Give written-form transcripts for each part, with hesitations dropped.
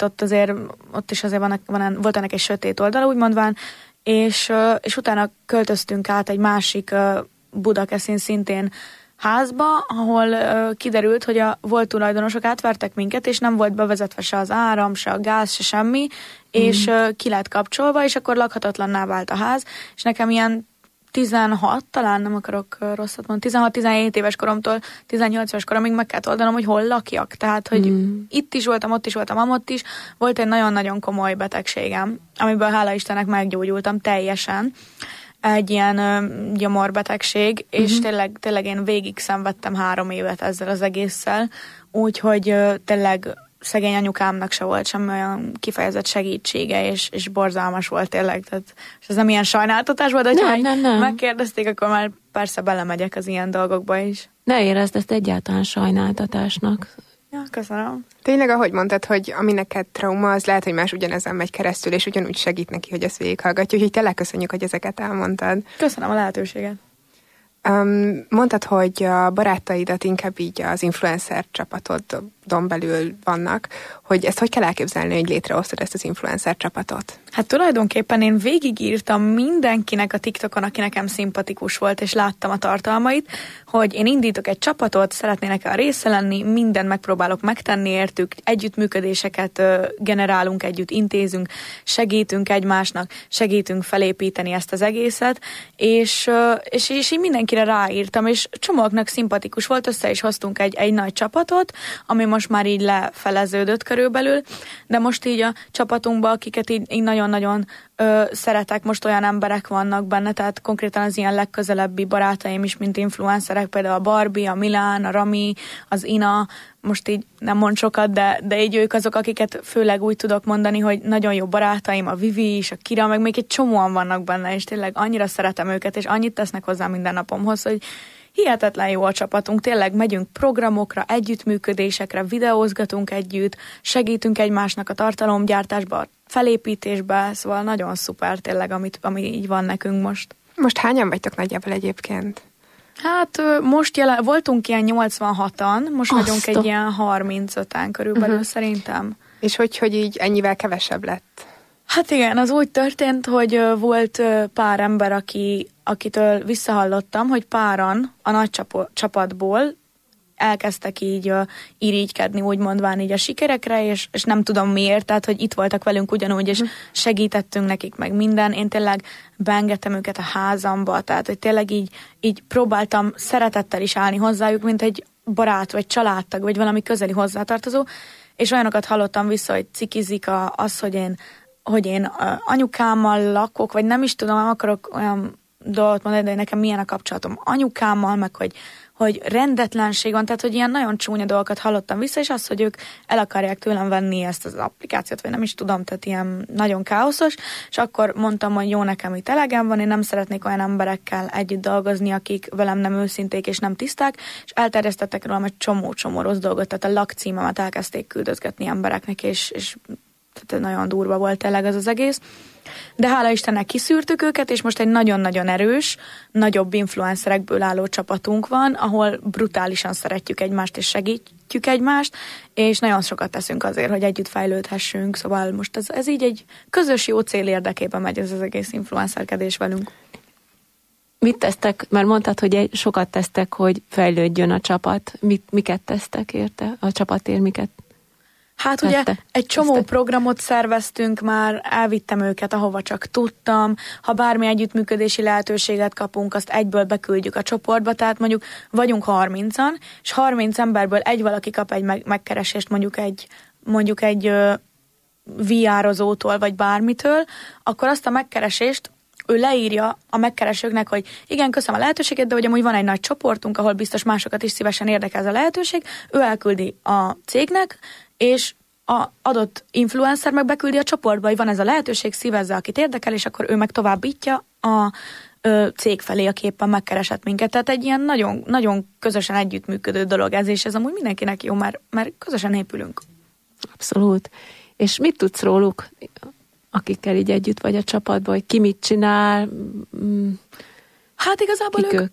tehát ott is azért volt ennek egy sötét oldala, úgymondván, és utána költöztünk át egy másik Budakeszin szintén házba, ahol kiderült, hogy a volt tulajdonosok átvertek minket, és nem volt bevezetve se az áram, se a gáz, se semmi, és ki lett kapcsolva, és akkor lakhatatlanná vált a ház, és nekem ilyen 16, talán nem akarok rosszat mondani, 16-17 éves koromtól 18 éves koromig meg kellett oldanom, hogy hol lakjak. Tehát, hogy itt is voltam, ott is voltam, amott is. Volt egy nagyon-nagyon komoly betegségem, amiből hála Istennek meggyógyultam teljesen. Egy ilyen gyomorbetegség, és tényleg én végig szenvedtem 3 évet ezzel az egésszel, úgyhogy tényleg szegény anyukámnak se volt semmi olyan kifejezett segítsége, és borzalmas volt tényleg. Tehát, és ez nem ilyen sajnáltatás volt, de ha megkérdezték, akkor már persze belemegyek az ilyen dolgokba is. Ne érezd ezt egyáltalán sajnáltatásnak. Ja, köszönöm. Tényleg, ahogy mondtad, hogy ami neked trauma, az lehet, hogy más ugyanezen megy keresztül, és ugyanúgy segít neki, hogy ezt végighallgatja. Úgyhogy tényleg köszönjük, hogy ezeket elmondtad. Köszönöm a lehetőséget. Mondtad, hogy a barátaidat inkább így az influencer csapatodon belül vannak, hogy ezt hogy kell elképzelni, hogy létrehoztad ezt az influencer csapatot? Hát tulajdonképpen én végigírtam mindenkinek a TikTokon, aki nekem szimpatikus volt, és láttam a tartalmait, hogy én indítok egy csapatot, szeretnének a része lenni, mindent megpróbálok megtenni értük, együttműködéseket generálunk, együtt intézünk, segítünk egymásnak, segítünk felépíteni ezt az egészet, és így mindenkire ráírtam, és csomóknak szimpatikus volt, össze is hoztunk egy nagy csapatot, ami most már így lefeleződött körülbelül, de most így a csapatunkban, akiket így nagyon-nagyon szeretek, most olyan emberek vannak benne, tehát konkrétan az ilyen legközelebbi barátaim is, mint influencerek, például a Barbie, a Milán, a Rami, az Ina, most így nem mond sokat, de így ők azok, akiket főleg úgy tudok mondani, hogy nagyon jó barátaim, a Vivi is, a Kira, meg még egy csomóan vannak benne, és tényleg annyira szeretem őket, és annyit tesznek hozzá minden napomhoz, hogy hihetetlen jó a csapatunk, tényleg megyünk programokra, együttműködésekre, videózgatunk együtt, segítünk egymásnak a tartalomgyártásba, a felépítésbe, szóval nagyon szuper tényleg, ami így van nekünk most. Most hányan vagytok nagyjából egyébként? Hát most voltunk ilyen 86-an, most vagyunk egy ilyen 35-en körülbelül szerintem. És hogy így ennyivel kevesebb lett? Hát igen, az úgy történt, hogy volt pár ember, akitől visszahallottam, hogy páran a nagy csapatból elkezdtek így irigykedni, úgy mondván így a sikerekre, és nem tudom miért, tehát, hogy itt voltak velünk ugyanúgy, és segítettünk nekik meg minden. Én tényleg beengedtem őket a házamba, tehát, hogy tényleg így próbáltam szeretettel is állni hozzájuk, mint egy barát, vagy családtag, vagy valami közeli hozzátartozó, és olyanokat hallottam vissza, hogy cikizik az, hogy én anyukámmal lakok, vagy nem is tudom, nem akarok olyan dolgot mondani, de nekem milyen a kapcsolatom anyukámmal, meg hogy rendetlenség van, tehát hogy ilyen nagyon csúnya dolgokat hallottam vissza, és az, hogy ők el akarják tőlem venni ezt az applikációt, vagy nem is tudom, tehát ilyen nagyon káoszos, és akkor mondtam, hogy jó, nekem itt elegem van, én nem szeretnék olyan emberekkel együtt dolgozni, akik velem nem őszinték és nem tiszták, és elterjesztettek rólam egy csomó rossz dolgot, tehát a lakcímemet elkezdték küldözgetni embereknek, és tehát nagyon durva volt tényleg az egész. De hála Istennek kiszűrtük őket, és most egy nagyon-nagyon erős, nagyobb influencerekből álló csapatunk van, ahol brutálisan szeretjük egymást, és segítjük egymást, és nagyon sokat teszünk azért, hogy együtt fejlődhessünk, szóval most ez így egy közös jó cél érdekében megy ez az egész influencerkedés velünk. Mit tesztek? Mert mondtad, hogy sokat tesztek, hogy fejlődjön a csapat. Miket tesztek érte? A csapatért miket? Hát ugye egy csomó programot szerveztünk már, elvittem őket, ahova csak tudtam. Ha bármi együttműködési lehetőséget kapunk, azt egyből beküldjük a csoportba, tehát vagyunk 30-an, és 30 emberből valaki kap egy megkeresést mondjuk egy VR-ozótól, vagy bármitől, akkor azt a megkeresést ő leírja a megkeresőknek, hogy igen, köszönöm a lehetőséget, de hogy amúgy van egy nagy csoportunk, ahol biztos másokat is szívesen érdekel ez a lehetőség, ő elküldi a cégnek, és a adott influencer meg beküldi a csoportba, hogy van ez a lehetőség, szívezze, akit érdekel, és akkor ő meg továbbítja a cég felé, aki éppen megkeresett minket. Tehát egy ilyen nagyon, nagyon közösen együttműködő dolog ez, és ez amúgy mindenkinek jó, mert közösen épülünk. Abszolút. És mit tudsz róluk, akikkel így együtt vagy a csapatban, hogy ki mit csinál? Hát igazából ők?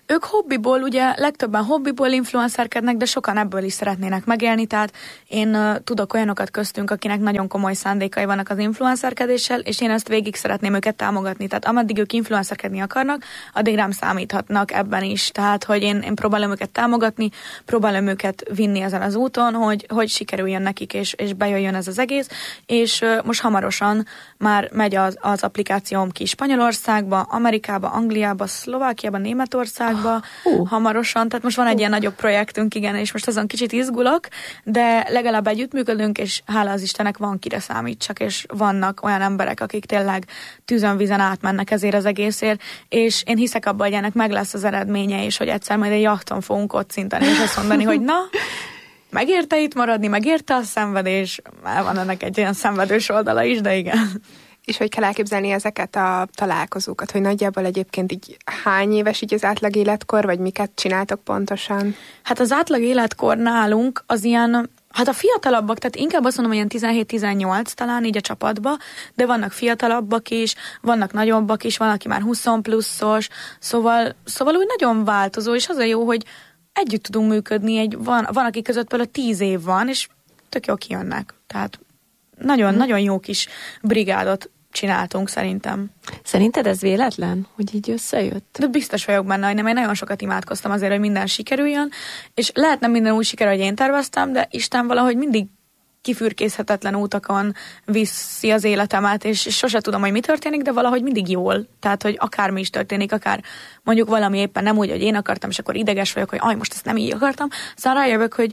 Ők hobbiból, ugye legtöbben hobbiból influencerkednek, de sokan ebből is szeretnének megélni, tehát én tudok olyanokat köztünk, akinek nagyon komoly szándékai vannak az influencerkedéssel, és én ezt végig szeretném őket támogatni. Tehát ameddig ők influencerkedni akarnak, addig rám számíthatnak ebben is. Tehát, hogy én próbálom őket támogatni, próbálom őket vinni ezen az úton, hogy sikerüljön nekik, és bejöjjön ez az egész, és most hamarosan már megy az applikációm ki Spanyolországba, Amerikába, Angliába, Szlovákiába, Németországba, hamarosan, tehát most van egy ilyen nagyobb projektünk, igen, és most azon kicsit izgulok, de legalább együttműködünk, és hála az Istennek van kire számítsak, és vannak olyan emberek, akik tényleg tűzön vízen átmennek ezért az egészért, és én hiszek abban, hogy ennek meg lesz az eredménye, és hogy egyszer majd egy jachton fogunk ott szinteni, és azt mondani, hogy na, megérte itt maradni, megérte a szenvedés, van ennek egy olyan szenvedős oldala is, de igen. És hogy kell elképzelni ezeket a találkozókat, hogy nagyjából egyébként így hány éves így az átlag életkor, vagy miket csináltok pontosan? Hát az átlag életkor nálunk az ilyen, hát a fiatalabbak, tehát inkább azt mondom, hogy ilyen 17-18 talán így a csapatba, de vannak fiatalabbak is, vannak nagyobbak is, van, aki már 20 pluszos, szóval úgy nagyon változó, és az a jó, hogy együtt tudunk működni, van aki között például 10 év van, és tök jó kijönnek. Tehát nagyon jó kis brigádot csináltunk szerintem. Szerinted ez véletlen, hogy így összejött? De biztos vagyok benne, hogy nem, én nagyon sokat imádkoztam azért, hogy minden sikerüljön, és lehet nem minden úgy sikerül, hogy én terveztem, de Isten valahogy mindig kifürkészhetetlen útakon viszi az életemet, és sose tudom, hogy mi történik, de valahogy mindig jól. Tehát, hogy akármi is történik, akár mondjuk valami éppen nem úgy, hogy én akartam, és akkor ideges vagyok, hogy most ezt nem így akartam, aztán rájövök, hogy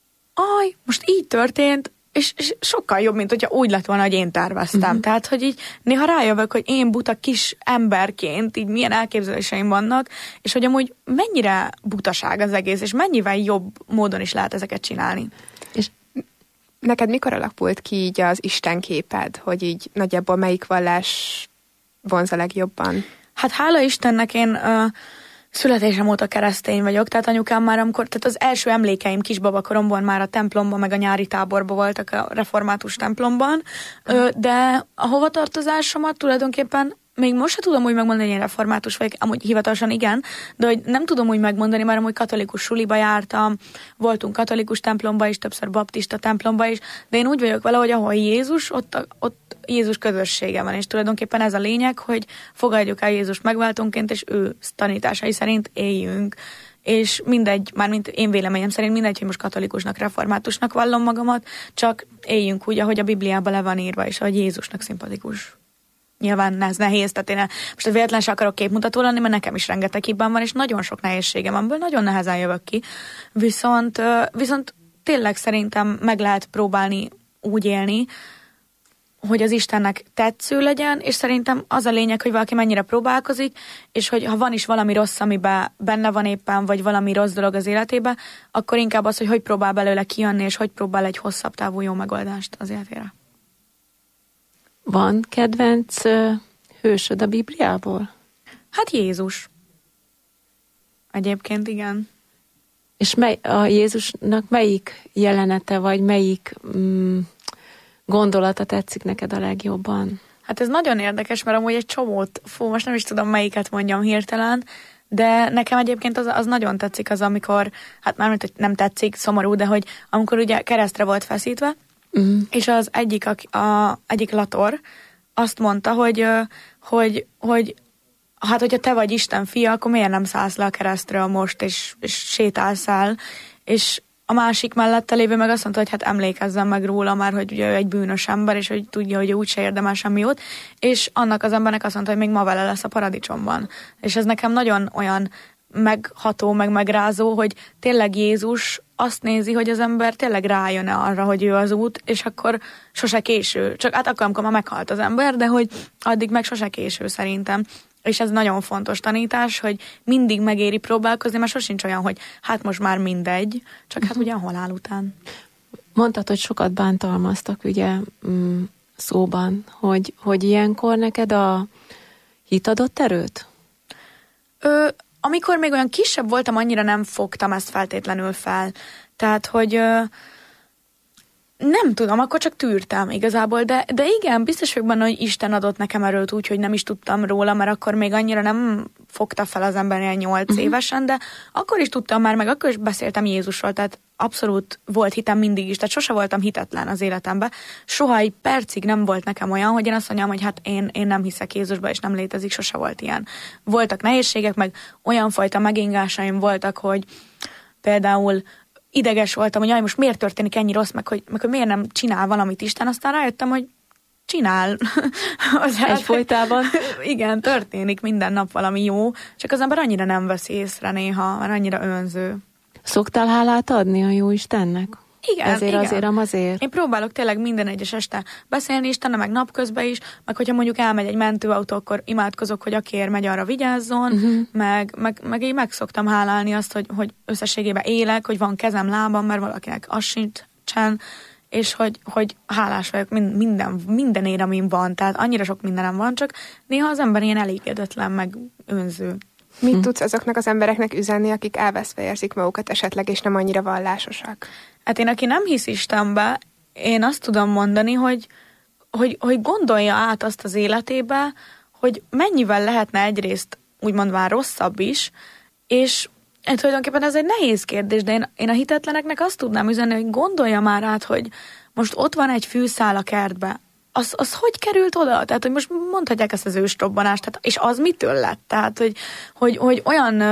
most így történt, és sokkal jobb, mint hogyha úgy lett volna, hogy én terveztem. Tehát, hogy így néha rájövök, hogy én buta kis emberként így milyen elképzeléseim vannak, és hogy amúgy mennyire butaság az egész, és mennyivel jobb módon is lehet ezeket csinálni. És neked mikor alakult ki így az Isten képed, hogy így nagyjából melyik vallás vonz a legjobban? Hát hála Istennek én születésem óta keresztény vagyok, tehát anyukám már tehát az első emlékeim kisbabakoromban már a templomban, meg a nyári táborban voltak a református templomban, de a hovatartozásomat tulajdonképpen még most se tudom úgy megmondani, hogy én református vagyok, amúgy hivatalosan igen, de hogy nem tudom úgy megmondani, mert amúgy katolikus suliba jártam, voltunk katolikus templomba is, többször baptista templomba is, de én úgy vagyok vele, hogy ahol Jézus, ott Jézus közössége van, és tulajdonképpen ez a lényeg, hogy fogadjuk el Jézus megváltónként, és ő tanításai szerint éljünk. És mindegy, mármint én véleményem szerint mindegy, hogy most katolikusnak, reformátusnak vallom magamat, csak éljünk úgy, ahogy a Bibliában le van írva, és ahogy Jézusnak szimpatikus. Nyilván ez nehéz, tehát én most véletlen se akarok képmutató lenni, mert nekem is rengeteg hibám van, és nagyon sok nehézségem, amiből nagyon nehezen jövök ki. Viszont tényleg szerintem meg lehet próbálni úgy élni, hogy az Istennek tetsző legyen, és szerintem az a lényeg, hogy valaki mennyire próbálkozik, és hogy ha van is valami rossz, amiben benne van éppen, vagy valami rossz dolog az életében, akkor inkább az, hogy próbál belőle kijönni, és hogy próbál egy hosszabb távú jó megoldást az életére. Van kedvenc hősöd a Bibliából? Hát Jézus. Egyébként igen. És a Jézusnak melyik jelenete, vagy melyik gondolata tetszik neked a legjobban? Hát ez nagyon érdekes, mert amúgy egy csomót, most nem is tudom melyiket mondjam hirtelen, de nekem egyébként az nagyon tetszik az, amikor, hát mármint, hogy nem tetszik, szomorú, de hogy amikor ugye keresztre volt feszítve, és az egyik lator azt mondta, hogy hát, hogyha te vagy Isten fia, akkor miért nem szállsz le a keresztről most, és sétálsz el, és a másik mellette lévő meg azt mondta, hogy hát emlékezzen meg róla már, hogy ugye ő egy bűnös ember, és hogy tudja, hogy ő úgyse érdemel semmi jót, és annak az embernek azt mondta, hogy még ma vele lesz a paradicsomban. És ez nekem nagyon olyan megható, meg megrázó, hogy tényleg Jézus azt nézi, hogy az ember tényleg rájön-e arra, hogy ő az út, és akkor sose késő. Csak hát akkor, amikor már meghalt az ember, de hogy addig meg sose késő szerintem. És ez nagyon fontos tanítás, hogy mindig megéri próbálkozni, mert sosincs olyan, hogy hát most már mindegy, csak hát ugye a halál után. Mondtad, hogy sokat bántalmaztak ugye szóban, hogy ilyenkor neked a hit adott erőt? Amikor még olyan kisebb voltam, annyira nem fogtam ezt feltétlenül fel. Tehát, hogy nem tudom, akkor csak tűrtem igazából, de igen, biztos vagyok benne, hogy Isten adott nekem erőt úgy, hogy nem is tudtam róla, mert akkor még annyira nem fogta fel az ember ilyen 8 évesen, de akkor is tudtam már, meg akkor is beszéltem Jézusról, tehát abszolút volt hitem mindig is, tehát sose voltam hitetlen az életemben. Soha egy percig nem volt nekem olyan, hogy én azt mondjam, hogy hát én nem hiszek Jézusba, és nem létezik, sose volt ilyen. Voltak nehézségek, meg olyan fajta megingásaim voltak, hogy például ideges voltam, hogy jaj, most miért történik ennyi rossz, meg hogy miért nem csinál valamit Isten, aztán rájöttem, hogy csinál. Egyfolytában. Igen, történik minden nap valami jó, csak az ember annyira nem veszi észre néha, mert annyira önző. Szoktál hálát adni a jó Istennek? Igen, ezért, igen. azért. Én próbálok tényleg minden egyes este beszélni Istenne, meg napközben is, meg hogyha mondjuk elmegy egy mentőautó, akkor imádkozok, hogy akiért megy, arra vigyázzon, meg én meg szoktam hálálni azt, hogy összességében élek, hogy van kezem, lábam, mert valakinek az sincsen, és hogy hálás vagyok mindenért, amin van. Tehát annyira sok mindenem van, csak néha az ember ilyen elégedetlen, meg önző. Mit tudsz azoknak az embereknek üzenni, akik elveszve érzik magukat esetleg, és nem annyira vallásosak? Hát én, aki nem hisz Istenbe, én azt tudom mondani, hogy gondolja át azt az életébe, hogy mennyivel lehetne egyrészt úgymond már rosszabb is, és tulajdonképpen ez egy nehéz kérdés, de én a hitetleneknek azt tudnám üzenni, hogy gondolja már át, hogy most ott van egy fűszál a kertbe, az hogy került oda? Tehát, hogy most mondhatják ezt az ősrobbanást, tehát, és az mitől lett? Tehát, hogy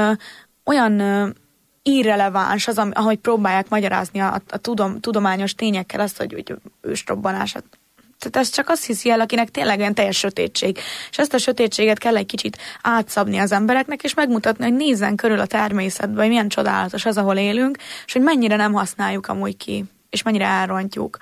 olyan irreleváns az, ahogy próbálják magyarázni a tudományos tényekkel azt, hogy ősrobbanás. Tehát ez csak azt hiszi el, akinek tényleg olyan teljes sötétség. És ezt a sötétséget kell egy kicsit átszabni az embereknek, és megmutatni, hogy nézzen körül a természetben, hogy milyen csodálatos az, ahol élünk, és hogy mennyire nem használjuk amúgy ki, és mennyire elrontjuk.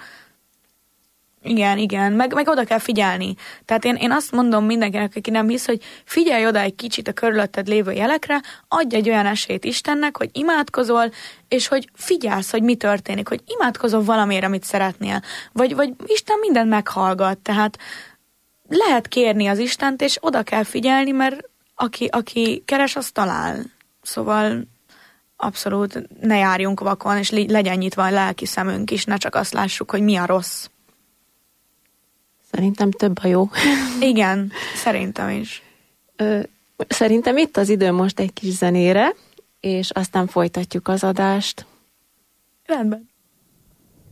Igen, meg oda kell figyelni. Tehát én azt mondom mindenkinek, aki nem hisz, hogy figyelj oda egy kicsit a körülötted lévő jelekre, adj egy olyan esélyt Istennek, hogy imádkozol, és hogy figyelsz, hogy mi történik, hogy imádkozol valamiért, amit szeretnél. Vagy Isten mindent meghallgat, tehát lehet kérni az Istent, és oda kell figyelni, mert aki keres, az talál. Szóval abszolút ne járjunk vakon, és legyen nyitva a lelki szemünk is, ne csak azt lássuk, hogy mi a rossz. Szerintem több a jó. Igen, szerintem is. Szerintem itt az idő most egy kis zenére, és aztán folytatjuk az adást. Rendben.